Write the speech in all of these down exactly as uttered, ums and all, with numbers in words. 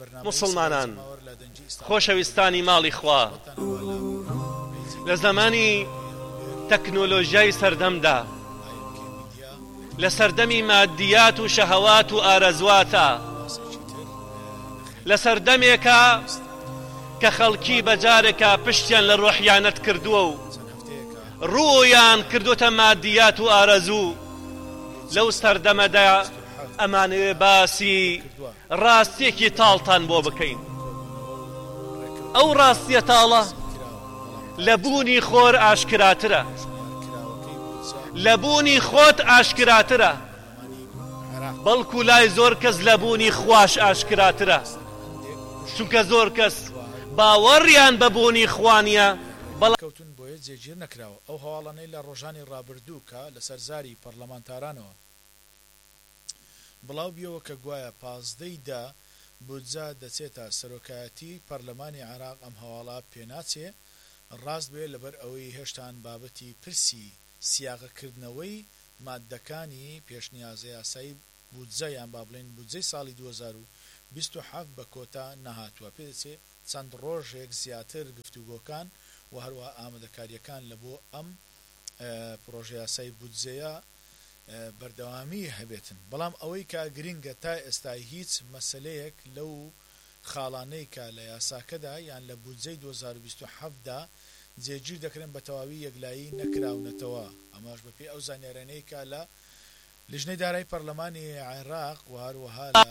مسلمانان خۆشەویستانی ماڵی خوا لە زمانی تەکنۆلۆژیای سەردەمدا لە سەردەمی مادیات و شەهەوات و ئارەزواتە لە سەردەمێکە کە خەڵکی بەجارێکە پشتیان لە ڕۆحیانەت کردووە و ڕوویان کردوتە مادیات و ئارەزوو لەو سەردەمەدا ئەمانەوێ باسی ڕاستیەکی تاڵتان بۆ بکەین. ئەو ڕاستیە تاڵە لە بوونی خۆر ئاشکراترە، لە بوونی خۆت ئاشکراترە، بەڵکو لای زۆر کەس لە بوونی خوش ئاشکراترە، چونکە زۆر کەس باوەڕیان بە بوونی خوانیە کەوتن بۆیە جێگیر نەکراوە. ئەو هەواڵانەی لە ڕۆژانی ڕابردوو کە لە سەرزاری پەرلەمانتارانەوە بڵاو بیەوە کە گوایە پازدەی دا بودجا دەچێتە سەرۆکایەتی پەرلەمانی عێراق ئەم هەواڵە پێناچێ، ڕاست بێ لەبەر ئەوەی هێشتان بابەتی پرسی سیاغەکردنەوەی مادەکانی پێشنیازە یاسایی بودجە یان با بڵێن بودجەی ساڵی دوو هەزار و بیست و حەوت بە کۆتا نەهاتووە. پێدەچێت چەند ڕۆژێک زیاتر گفتوگۆکان و هەروە ئامادەکاریەکان لە بۆ ئەم پرۆژە یاسایی بودجەیە بەردەوامی هەبێتن. بەڵام ئەوەی کە گرنگە تا ئێستا هیچ مەسلەیەک لەو خاڵانەی کە لە یاساکەدا یان لە بودجەی دوو هەزار و بیست و حەوت دا جێگیر دەکرێن بە تەواوی یەکلایی نەکراونەتەوە. ئەماش بەپێی ئەو زانیاریانەی کە لە لیژنەی دارایی پەرلەمانی عێراق و هەروەها لە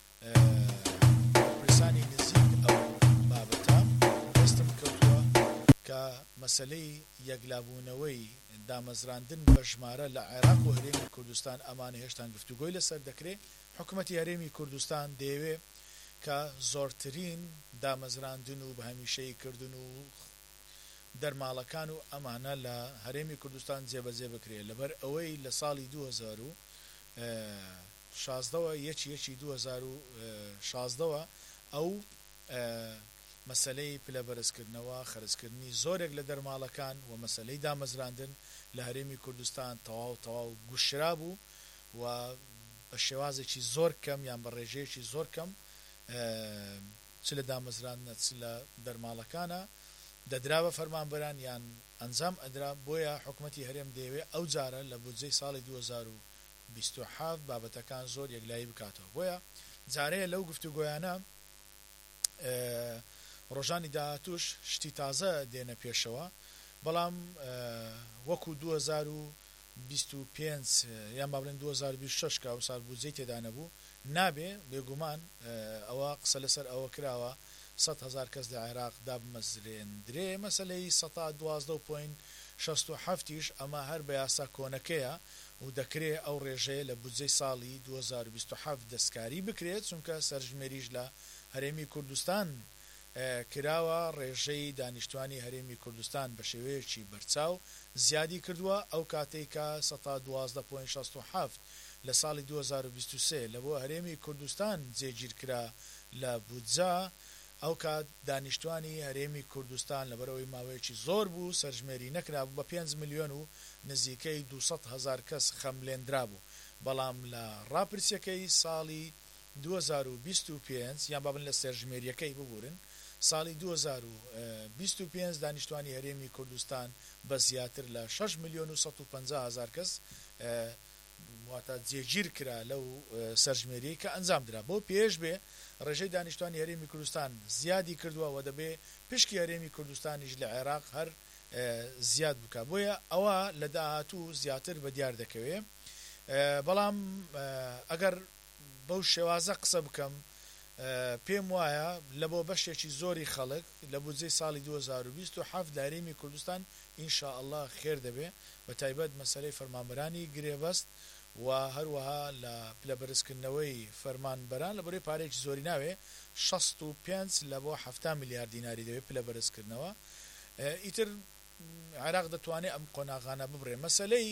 پرسانی نزیک ئەو بابەتە دەستم کەوتووە کە مەسلەی یەکلابوونەوەی دامەزراندن بە ژمارە لە عێراق و هەرێمی کوردستان ئەمانە هێشتان گفتوگۆی لەسەر دەکرێت. حکوومەتی هەرێمی کوردستان دەیەوێت کە زۆرترین دامەزراندن و بە هەمیشەی کردن و دەرماڵەکان و ئەمانە لە هەرێمی کوردستان جێبەجێ بکرێت لەبەر ئەوەی لە ساڵی دوو هەزار و شازدەوە یەکی یەکی دوو هەزار و شازدەوە ئەو مەسلەی پلە بەرزکردنەوە خەرجکردنی زۆرێک لە دەرماڵەکان و مەسلەی دامەزراندن لە هەرێمی کوردستان تەواو تەواو گوشرا بوو و بە شێوازێکی زۆر کەم یان بە ڕێژەیەکی زۆر کەم چ لە دامەزراندنە چ لە دەرماڵەکانە دەدراوە فەرمانبەران یان ئەنجام ئەدرا. بۆیە حکوومەتی هەرێم دەیەوێت ئەو جارە لە بودجەی ساڵی دوو هەزار و بیست و حەوت بابەتەکان زۆر یەکلایی بکاتەوە. بۆیە جارەیە لەو گفتوگۆیانە ڕۆژانی داهاتوش شتی تازە دێنە پێشەوە، بەڵام وەکو دوو هەزار و بیست و پێنج یان با بڵێن دوو هەزار و بیست و شەش کە ئەو ساڵ بودجەی تێدا نەبوو نابێ بێگومان ئەوە قسە لەسەر ئەوە کراوە سەد هەزار کەس لە عێراق دابمەزرێندرێ. مەسەلەی سەد و دوازدە و پۆین شەست و حەوتیش ئەمە هەر بە یاسا کۆنەکەیە و دەکرێت ئەو ڕێژەیە لە بودجەی ساڵی دوو هەزار و بیست و حەوت دەستکاری بکرێت، چونکە سەرژمێریش لە هەرێمی کوردستان کراوە. ڕێژەی دانیشتوانی هەرێمی کوردستان بە شێوەیەکی بەرچاو زیادی کردووە. ئەو کاتێککە سەد و دوازدە پۆین شەست و حەوت لە ساڵی دوو هەزار و بیست و سێ لە بۆ هەرێمی کوردستان جێگیر کرا لە بودجە، ئەو کات دانیشتوانی هەرێمی کوردستان لەبەرەوەی ماوەیەکی زۆر بوو سەرژمێری نەکرابوو بە پێنج ملیۆن و نزیکەی دووسەد هەزار کەس خەملێنرا بوو. بەڵام لە ڕاپرسیەکەی ساڵی دوو هەزار و بیست و پێنج یان بابن لە سەرژمێریەکەی ببورن ساڵی دوو هەزار و بیست و پێنج دانیشتوانی هەرێمی کوردستان بە زیاتر لە شەش ملیۆن و سەد و پەنجا هەزار کەس واتە جێگیر کرا لەو سەرژمێری کە ئەنجام درا. بۆ پێش بێ ڕێژەی دانیشتوانی هەرێمی کوردستان زیادی کردووە و دەبێ پشکی هەرێمی کوردستانیش لە عێراق هەر زیاد بکە. بۆیە ئەوە لە داهاتوو زیاتر بە دیار دەکەوێت. بەڵام ئەگەر بەو شێوازە قسە بکەم پێم وایە لە بۆ بەشێکی زۆری خەڵک لە بودجەی ساڵی دوو هەزار و بیست و حەوت لە هەرێمی کوردستان ئینشاءالله خێر دەبێ، بە تایبەت مەسەلەی فەرمانبەرانی گرێبەست و هەروەها لە پلەبەرزکردنەوەی فەرمانبەران لە بەرەوەی پارێکی زۆری ناوێ شەست و پێنج لە بۆ هەفتاد میلیارد دیناری دەوێت پلەبەرزکردنەوە. ئیتر عێراق دەتوانێت ئەم قۆناغانە ببڕێ. مەسەلەی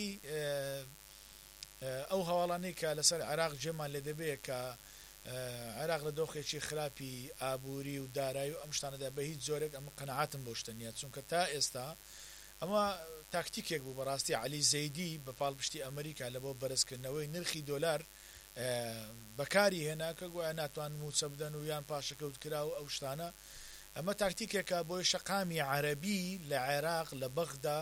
ئەو هەواڵانەی کە لەسەر عێراق جێمان لێ دەبێت کە عێراق لە دۆخێکی خراپی ئابووری و دارایی و ئەم شتانەدا بە هیچ زۆرێک ئەمە قەنەعاتم بۆ شتە نییە، چونکە تا ئێستا ئەمە تاکتیکێک بوو بەڕاستی عەلی زەیدی بە پاڵپشتی ئەمریکا لە بۆ بەرزکردنەوەی نرخی دۆلار بەکاری هێنا کە گویا ناتوان موچە بدەن و یان پاشەکەوت کرا و ئەو شتانە ئەمە تاکتیکێکە بۆی شەقامی عەرەبی لە عێراق لە بەغدا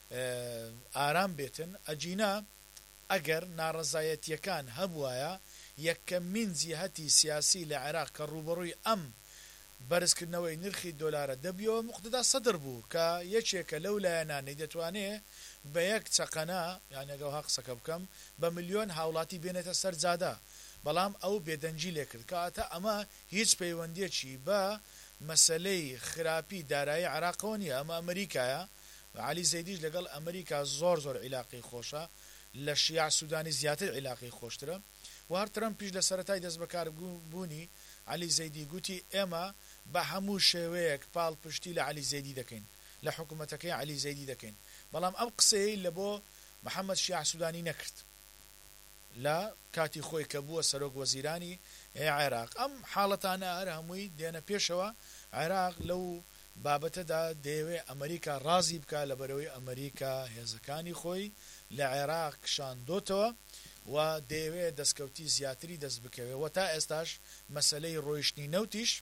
ئارام بێتن ئەجینا ئەگەر ناڕەزایەتیەکان هەبوایە یەکەمین جیهەتی سیاسی لە عێراق کە ڕوبەڕووی ئەم بەرزکردنەوەی نرخی دۆلارە دەبیەوە مقتدا سەدر بوو کە یەکێکە لەو لایەنانەی دەتوانێت بە یەک چەقەنا یانەگەڵ ها قسەکە بکەم بە ملیۆن هاوڵاتی بێنێتە سەر جادا بەڵام ئەو بێدەنجی لێ کرد کەواتە ئەمە هیچ پەیوەندیەکی بە مەسەلەی خراپی دارایی عێراقەوە نیە ئەمە ئەمریکایە عەلی زەیدیش لەگەڵ ئەمریکا زۆر زۆر عیلاقی خۆشە لە شیع سوودانی زیاتر عیلاقی خۆشترە و هەر ترەمپیش لە سەرەتای دەست بەکار بوونی عەلی زەیدی گوتی ئێمە بە هەموو شێوەیەک پاڵ پشتی لە عەلی زەیدی دەکەین لە حکوومەتەکەی عەلی زەیدی دەکەین بەڵام ئەم قسەی لە بۆ محەممەد شیع سوودانی نەکرد لە کاتی خۆی کە بووە سەرۆک وەزیرانی عێراق ئەم حاڵەتانە هەر هەمووی دێنە پێشەوە عێراق لەو بابەتەدا دەیەوێ ئەمریکا ڕازی بکە لە بەرەوەی ئەمریکا هێزەکانی خۆی لە عێراق شاندۆتەوە و دەیەوێت دەستکەوتی زیاتری دەست بکەوێت و تا ئێستاش مەسلەی ڕۆیشتنی نەوتیش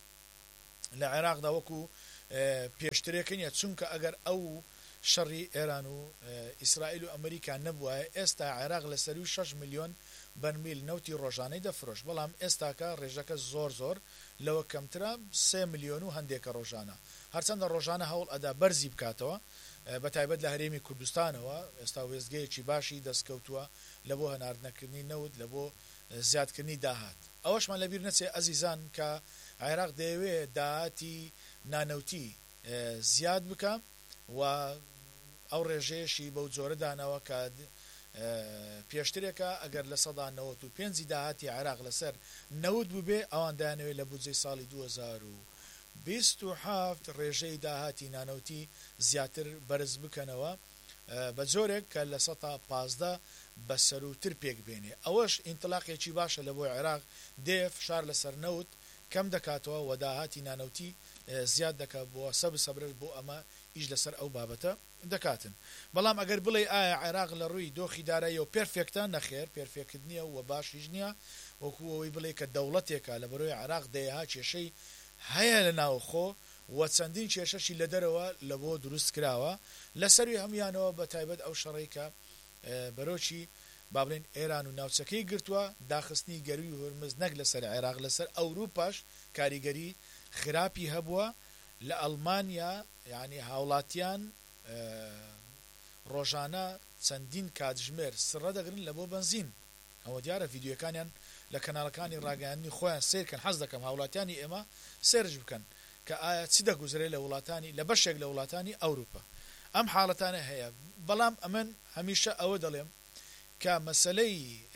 لە عێراقدا وەکو پێشترێکن یە چونکە ئەگەر ئەو شەڕی ئێران و ئیسرائیل و ئەمریکا نەبووە ئێستا عێراق لە سەروی شەش ملیۆن بەرمیل نەوتی ڕۆژانەی دەفرۆش بەڵام ئێستاکە ڕێژەکە زۆر زۆر لەوە کەمترە سێ ملیۆن و هەندێکە ڕۆژانە هەرچەندە ڕۆژانە هەوڵ ئەدا بەرزی بکاتەوە بەتایبەت لە هەرێمی کوردستانەوە ئێستا وێزگەیەکی باشی دەستکەوتووە لە بۆ هەناردنەکردنی نەوت لە بۆ زیادکردنی داهات ئەوەشمان لەبیر نەچێ ئەزیزان کە عێراق دەیەوێت داهاتی نانەوتی زیاد بکە و ئەو ڕێژەیەشی بەو جۆرە دانەوە کە پێشترێکە ئەگەر لە سەدا نەوەت و پێنجی داهاتی عێراق لەسەر نەوت بووبێ ئەوان دایانەوێت لە بودجەی ساڵی دوو هەزار و بیست و هەفت ڕێژەی داهاتی نانەوتی زیاتر بەرز بکەنەوە بە جۆرێک کە لە سەدا پازدە بەسەروتر پێک بێنێ ئەوەش ئینتلاقێکی باشە لە بۆی عێراق دێ فشار لەسەر نەوت کەم دەکاتەوە و داهاتی نانەوتی زیاد دەکات بۆ سەب سەبرر بۆ ئەمە ئیش لەسەر ئەو بابەتە دەکاتن بەڵام ئەگەر بڵێ ئایا عێراق لە ڕووی دۆخی دارایی و پێرفێکتە نەخێر پێرفێکت نییە و باشیش نییە وەکو ئەوەی بڵێ کە دەوڵەتێکە لە بەرۆی عێراق دەیەها کێشەی هەیە لە ناوخۆ و چەندین کێشەشی لە دەرەوە لە بۆ دروست کراوە لەسەروی هەمویانەوە بە تایبەت ئەو شەڕێکە بەرۆکی با بڵێن ئێران و ناوچەکەی گرتووە داخستنی گەروی هورمز نەک لەسەر عێراق لەسەر ئەوروپاش کاریگەری خراپی هەبووە لە ئەڵمانیا یعنی هاوڵاتیان ڕۆژانە چەندین کاتژمێر سڕە دەگرن لە بۆ بنزین ئەوە دیارە ڤیددیوەکانیان لە کەناڵەکانی ڕاگەیاندنی خۆیان سیرکەن حەز دەکەم هاوڵاتیانی ئێمە سێرج بکەن کە ئایا چی دەگوزرێ لە وڵاتانی لە بەشێک لە وڵاتانی ئەوروپا ئەم حاڵەتانە هەیە بەڵام ئەمن هەمیشە ئەوە دەڵێم کە مەسەلەی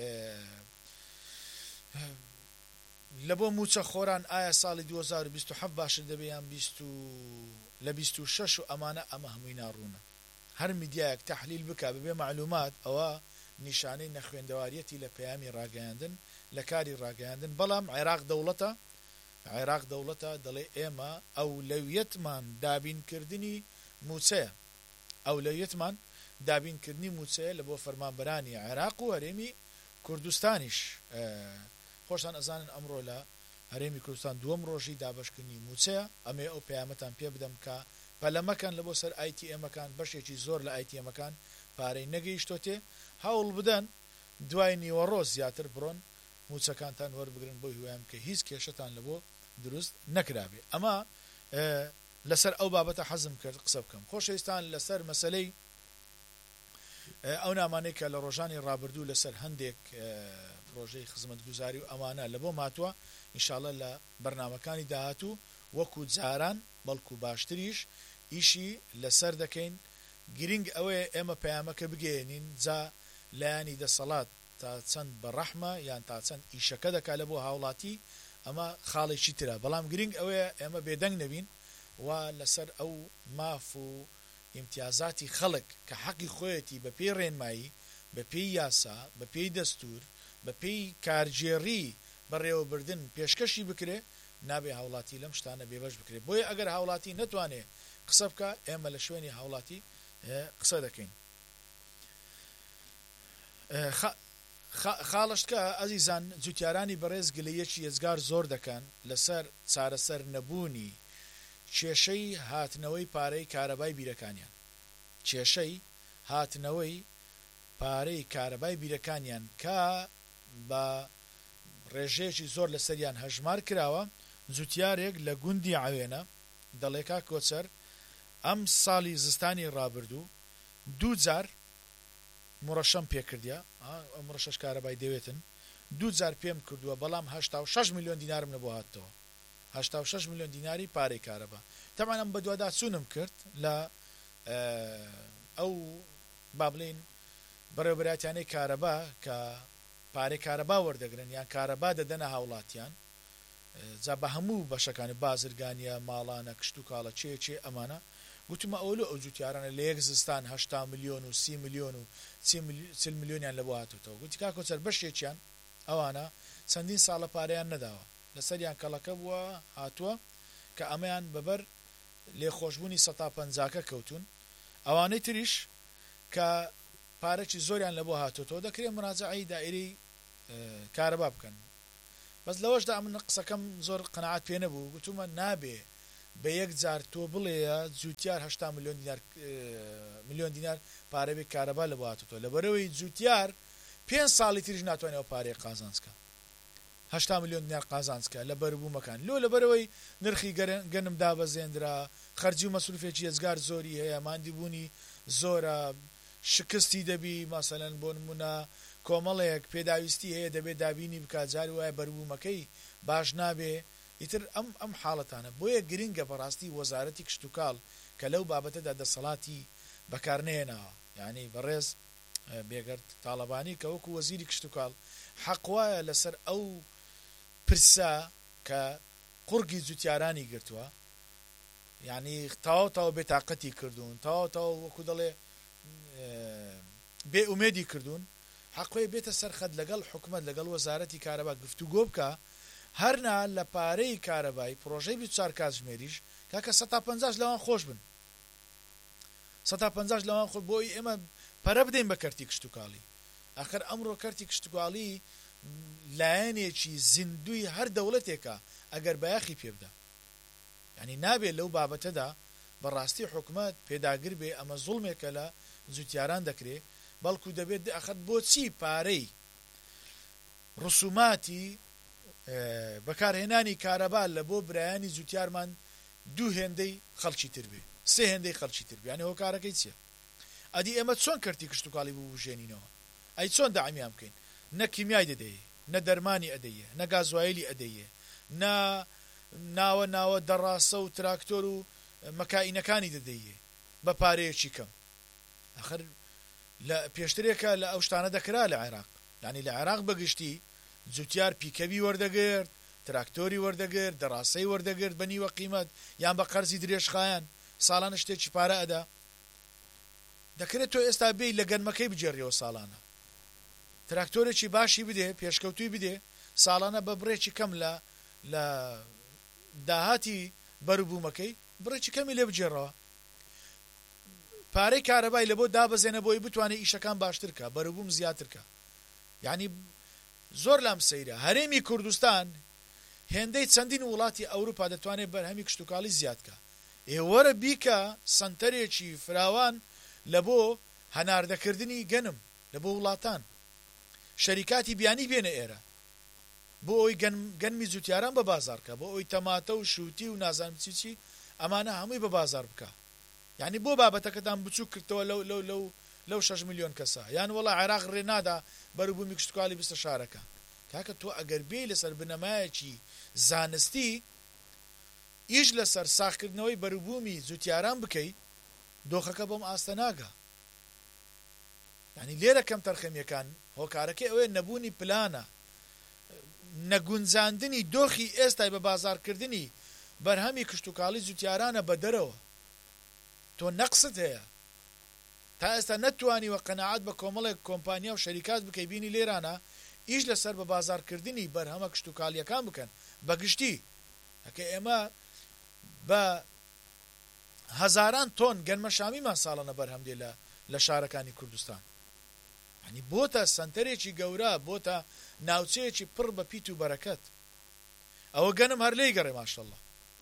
لە بۆ موچە خۆران ئایا ساڵی دوو هەزار و بیست و هەفت باشتر دەبێیان لە بیست و شەش و ئەمانە ئەمە هەمووی ناڕوونە هەر میدیایەک تەحلیل بکە ببێ معلومات ئەوە نیشانەی نەخوێندەواریەتی لە پەیامی ڕاگەیاندن لە کاری ڕاگەیاندن بەڵام عێراق دەوڵەتە عێراق دەوڵەتە دەڵێ ئێمە ئەولەویەتمان دابینکردنی موچەیە ئەولەویەتمان دابینکردنی موچەیە لە بۆ فەرمانبەرانی عێراق و هەرێمی کوردستانیش خۆشتان ئەزانن ئەمڕۆ لە هەرێمی کوردستان دووەم ڕۆژی دابشکردنی موچەیە ئەمێ ئەو پەیامەتان پێ بدەم کە پەلەمەکان لە بۆ سەر ئای تی ئێمەکان بەشێکی زۆر لە ئای تی ئێمەکان پارەی نەگەیشتۆتێ هەوڵ بدەن دوای نیوەڕۆ زیاتر بڕۆن موچەکانتان وەربگرن بۆی هیوایان کە هیچ کێشەتان لە بۆ دروست نەکرابێ ئەمە لەسەر ئەو بابەتە حەزم کرد قسە بکەم خۆشەویستان لەسەر مەسەلەی ئەو نامانەی کە لە ڕۆژانی ڕابردوو لەسەر هەندێک پرۆژەی خزمەتگوزاری و ئەمانە لە بۆ ماتووە ئینشاڵە لە بەرنامەکانی داهاتوو وەکو جاران بەڵکو باشتریش ئیشی لەسەر دەکەین گرنگ ئەوەیە ئێمە پەیامەکە بگەێنین جا لایانی دەسەڵات تا چەند بەڕەحمە یان تا چەند ئیشەکە دەکا لە بۆ هاوڵاتی ئەمە خاڵێکی ترە بەڵام گرنگ ئەوەیە ئێمە بێدەنگ نەبین و لەسەر ئەو ماف و امتیازاتی خەڵک کە حەقی خۆیەتی بە پێی ڕێنمایی بە پێی یاسا بە پێی دەستور بە پێی کارجێڕی بەڕێوەبردن پێشکەشی بکرێ نابێ هاوڵاتی لەم شتانە بێبەش بکرێت بۆیە ئەگەر هاوڵاتی نەتوانێ قسە بکە ئێمە لە شوێنی هاوڵاتی قسە دەکەین خاڵشتکە ئەزیزان جوتیارانی بەڕێز گلەیەکی ێزگار زۆر دەکەن لەسەر چارەسەر نەبوونی کێشەی هاتنەوەی پارەی کارەبای بیرەکانیان کێشەی هاتنەوەی پارەی کارەبای بیرەکانیان کە بە ڕێژەیەکی زۆر لەسەریان هەژمار کراوە. جوتیارێک لە گوندی عوێنە دەڵێکا کۆچەر ئەم ساڵی زستانی ڕابردوو دوو جار مڕەشەم پێکردیا ئەم ڕەشەش کارەبای دەوێتن دوو جار پێم کردووە بەڵام هەشتا و شەش میلیۆن دینارم نەبوو هاتەوە هەشتا و شەش میلیۆن دیناری پارەی کارەبا تەمان ئەم بەدووادا چوونم کرد لە ئەو با بڵێن بەڕێوەبەراتیانەی کارەبا کە پارەی کارەبا وەردەگرن یان کارەبا دەدەنە هاوڵاتیان جا بە هەموو بەشەکانی بازرگانیە ماڵانە کشت و کاڵە چێ چێ ئەمانە گوتمە ئەوە ئەو جوتیارانە لە یەک زستان هەشتا میلیۆن و سی میلیۆن و چل میلیۆنیان لەبوو هاتوتەوە گوتی کا کۆچەر بەشێکیان ئەوانە چەندین ساڵە پارەیان نەداوە لەسەریان کەڵەکە بووە هاتووە کە ئەمەیان بەبەر لێخۆشبوونی سەتا پەنجاکە کەوتون ئەوانەی تریش کە پارەی زۆریان لەبوو هاتوتەوە دەکرێت مراجعەی دائیرەی کارەبا بکەن بەس لەوەشدا من قسەکەم زۆر قەناعەت پێ نەبوو گوتومە نابێ بە یەک جار تۆ بڵێە جوتیار هەشتا میلیۆن دینار میلیۆن دینار پارەبێک کارەبا لەبوو هاتوتەوە لەبەرەوەی جوتیار پێنج ساڵی تریش ناتوانێت پارەی قازانجکە هەشتا میلیۆن دینار قازانجکە لە بەربوومەکان لۆ لەبەرەوەی نرخی گەنم دابەزێنرا خەرجی و مەسروفێکی ێزگار زۆری هەیە ماندیبوونی زۆرە شکستی دەبی مەسەلەن بۆ نمونە کۆمەڵێک پێداویستی هەیە دەبێت دابینی بکات جاری وایە بەربوومەکەی باش نابێ ئیتر ئەم ئەم حاڵەتانە بۆیە گرنگە بەڕاستی وەزارەتی کشت و کاڵ کە لەو بابەتەدا دەسەڵاتی بەکارنێنەوە یعنی بەڕێز بێگەرد تاڵەبانی کە وەکو وەزیری کشت و کاڵ حەق وایە لەسەر ئەو پرسا کە قورگی جوتیارانی گرتووە یعنی تاو تاو بێتاقەتی کردوون تاو تاو وەکو دەڵێ بێ ئومێدی کردوون حەقوی بێتە سەرخەت لەگەڵ حکومەت لەگەڵ وەزارەتی کارەبا گفتوگۆ بکە هەرنا لە پارەی کارەبای پرۆژەی بیست و چوار کاتژمێریش کاکە سەتا پەنجاش لەوان خۆش بن سەتا پەنجاش لەوان خۆش بۆی ئێمە پەرە بدەین بە کەرتی کشت و کاڵی ئاخر ئەمڕۆ کەرتی کشت و کاڵی لایەنێکی زیندوی هەر دەوڵەتێکە ئەگەر بەیاخی پێ بدە یعنی نابێت لەو بابەتەدا بەڕاستی حکومەت پێداگر بێ ئەمە زوڵمێکە لە جوتیاران دەکرێت بەڵکو دەبێت ئەخەت بۆچی پارەی ڕسوماتی بەکارهێنانی کارەبا لە بۆ برایانی جوتیارمان دوو هێندەی خەڵکی تر بێ سێ هێندەی خەڵکی تر بێ یعنی هۆ کارەکەی چییە ئەدی ئێمە چۆن کەرتی کشت و کاڵی ببوژێنینەوە ئەی چۆن داعمیان بکەین نە کیمیای دەدەیە نە دەرمانی ئەدەیە نە گازوایلی ئەدەیە نە ناوە ناوە دەڕاستە و تراکتۆر و مەکائینەکانی دەدەیە بە پارەیەکی کەم ئەخر لە پێشترێکە لە ئەو شتانە دەکرا لە عێراق یعنی لە عێراق بەگشتی جوتیار پیکەوی وەردەگرت تراکتۆری وەردەگرت دەڕاستەی وەردەگرت بە نیوە قیمەت یان بە قەرزی درێژخایەن ساڵانە شتێکی پارە ئەدا دەکرێت تۆ ئێستا بێی لە گەنمەکەی بجێڕیەوە ساڵانە تراکتۆرێکی باشی بدێ پێشکەوتوی بدێ ساڵانە بە بڕێکی کەم لە لە داهاتی بەربوومەکەی بڕێکی کەمی لێ بجێڕەوە پارەی کارەبای لە بۆ دابەزێنە بۆی بتوانێت ئیشەکان باشترکە بەرەبووم زیاترکە یعنی زۆر لام سەیرە هەرێمی کوردستان هێندەی چەندین وڵاتی ئەوروپا دەتوانێت بەرهەمی کشت و کاڵی زیادکە ئێوەرە بیکە سنتەرێکی فراوان لە بۆ هەناردەکردنی گەنم لە بۆ وڵاتان شەریکاتی بیانی بێنە ئێرە بۆ ئەوی گەنمی جوتیاران بە بازارکە بۆ ئەوی تەماتە و شووتی و نازانم چی چی ئەمانە هەمووی بە بازار بکە یعنی بۆ بابەتەکەتان بچوو کردەوە لەو لەو لەو لەو شەش میلیۆن کەسە یان وەڵا عێراق ڕێنادا بەرەبوومی کشت و کاڵی بیستە شارەکە کاکە تۆ ئەگەر بێ لەسەر بنەمایەکی زانستی ئیش لەسەر ساختکردنەوەی بەرەبوومی جوتیاران بکەیت دۆخەکە بۆم ئاستە ناگا یعنی لێرە کەم تەرخەمیەکان هۆکارەکەی ئەوەیە نەبوونی پلانە نەگونجاندنی دۆخی ئێستای بە بازارکردنی بەرهەمی کشت و کاڵی جوتیارانە بە دەرەوە تۆ نەقست هەیە تا ئێستا نەتوانی وە قەناعەت بە کۆمەڵێک کۆمپانیا و شەریکات بکەی بینی لێرانە ئیش لەسەر بە بازارکردنی بەرهەمە کشت و کاڵیەکان بکەن بەگشتی ئەکە ئێمە بە هەزاران تۆن گەنمە شامیمان ساڵانە بەرهەم دێ لە لە شارەکانی کوردستان ینی بۆتە سنتەرێکی گەورە بۆتە ناوچەیەکی پڕ بە پیت و بەرەکەت ئەوە گەنم هەر لێی گەڕێ ماشەڵڵا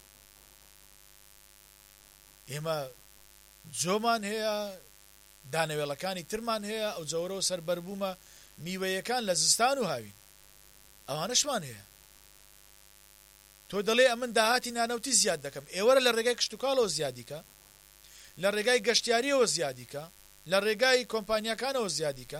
ئێمە جۆمان هەیە دانەوێڵەکانی ترمان هەیە ئەو جەورە و سەربەربوومە میوەیەکان لە زستان و هاوین ئەوانەشمان هەیە تۆ دەڵێ ئەمن داهاتی نانەوتی زیاد دەکەم ئێوەرە لە ڕێگای کشتتوکاڵەوە زیادیکە لە ڕێگای گەشتیاریەوە زیادیکە لە ڕێگای کۆمپانیەکانەوە زیادیکە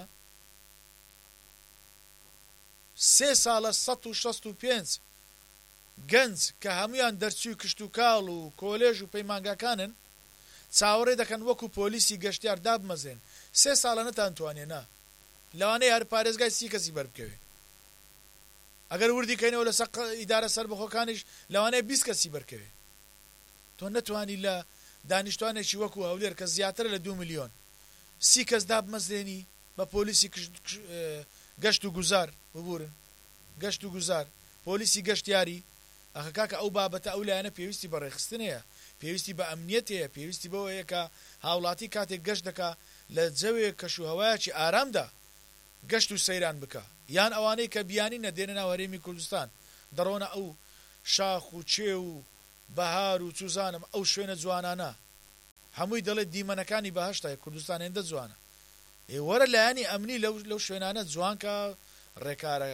سێ ساڵە سەد و شەست و پێنج گەنج کە هەمویان دەرچوو کشتتوکاڵ و کۆلێژ و پەیمانگاکانن چاوەڕێ دەکەن وەکو پۆلیسی گەشتیار دابمەزێن سێ ساڵە نەتانتوانێنا لەوانەیە هەر پارێزگای سی کەسی بەربکەوێ ئەگەر وردی کەینەوە لە سەق ئیدارە سەربەخۆکانیش لەوانەیە بیست کەسی بەرکەوێ تۆ نەتوانی لە دانیشتوانێکی وەکو هەولێر کە زیاتر لە دو ملیۆن سی کەس دابمەزێنی بە پۆلیسی گەشت و گوزار ببورن گەشت و گوزار پۆلیسی گەشتیاری ئەخە کاکە ئەو بابەتە ئەو لایەنە پێویستی بە ڕێخستنەیە پێویستی بە ئەمنیەت هەیە پێویستی بەوەیە کە هاوڵاتی کاتێک گەشت دەکا لە جەوێک کەشوهەوایەکی ئارامدا گەشت و سەیران بکە یان ئەوانەی کە بیانینە دێنە ناو هەرێمی کوردستان دەڕۆنە ئەو شاخ و چێ و بەهار و چوزانم ئەو شوێنە جوانانە هەمووی دەڵێت دیمەنەکانی بەهەشتای کوردستان هێندە جوانە ئێوەرە لایەنی ئەمنی لەو شوێنانە جوانکە ڕێکارە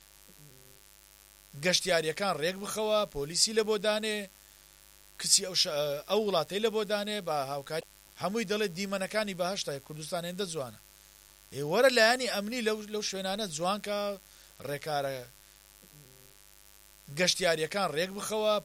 گەشتیاریەکان ڕێک بخەوە پۆلیسی لە بۆ دانێ کچی ئەو وڵاتەی لە بۆ دانێ بە هاوکاری هەمووی دەڵێت دیمەنەکانی بەهەشتای کوردستان هێندە جوانە ئێوەرە لایەنی ئەمنی لەو شوێنانە جوانکە ڕێکارە گەشتیاریەکان ڕێک بخەوە